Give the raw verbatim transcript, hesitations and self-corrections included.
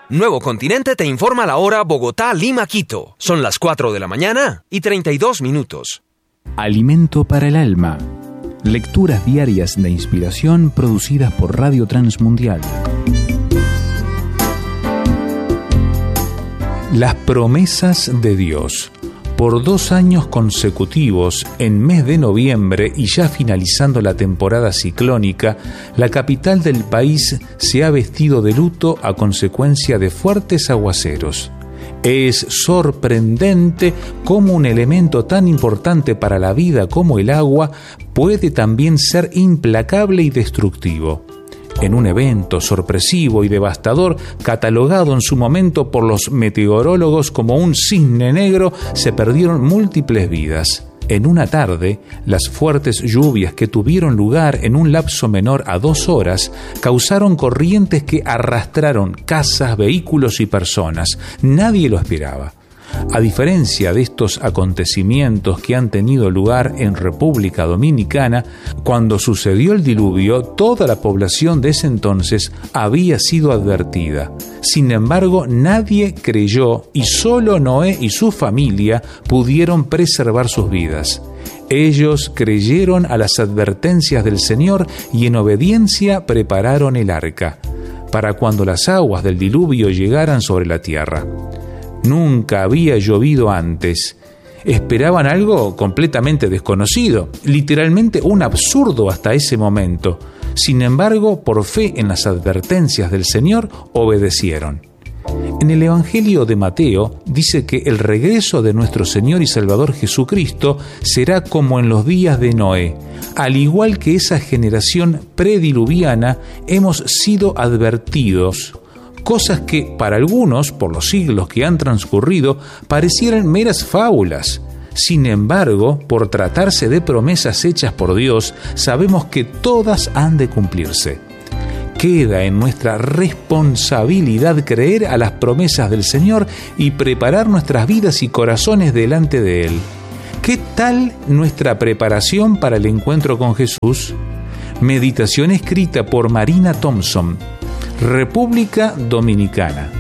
Nuevo Continente te informa la hora Bogotá, Lima, Quito. Son las cuatro de la mañana y treinta y dos minutos. Alimento para el alma. Lecturas diarias de inspiración producidas por Radio Transmundial. Las promesas de Dios. Por dos años consecutivos, en mes de noviembre y ya finalizando la temporada ciclónica, la capital del país se ha vestido de luto a consecuencia de fuertes aguaceros. Es sorprendente cómo un elemento tan importante para la vida como el agua puede también ser implacable y destructivo. En un evento sorpresivo y devastador, catalogado en su momento por los meteorólogos como un cisne negro, se perdieron múltiples vidas. En una tarde, las fuertes lluvias que tuvieron lugar en un lapso menor a dos horas causaron corrientes que arrastraron casas, vehículos y personas. Nadie lo esperaba. A diferencia de estos acontecimientos que han tenido lugar en República Dominicana, cuando sucedió el diluvio, toda la población de ese entonces había sido advertida. Sin embargo, nadie creyó y solo Noé y su familia pudieron preservar sus vidas. Ellos creyeron a las advertencias del Señor y en obediencia prepararon el arca, para cuando las aguas del diluvio llegaran sobre la tierra. Nunca había llovido antes. Esperaban algo completamente desconocido, literalmente un absurdo hasta ese momento. Sin embargo, por fe en las advertencias del Señor, obedecieron. En el Evangelio de Mateo dice que el regreso de nuestro Señor y Salvador Jesucristo será como en los días de Noé. Al igual que esa generación prediluviana, hemos sido advertidos. Cosas que para algunos, por los siglos que han transcurrido, parecieran meras fábulas. Sin embargo, por tratarse de promesas hechas por Dios, sabemos que todas han de cumplirse. Queda en nuestra responsabilidad creer a las promesas del Señor y preparar nuestras vidas y corazones delante de Él. ¿Qué tal nuestra preparación para el encuentro con Jesús? Meditación escrita por Marina Thompson, República Dominicana.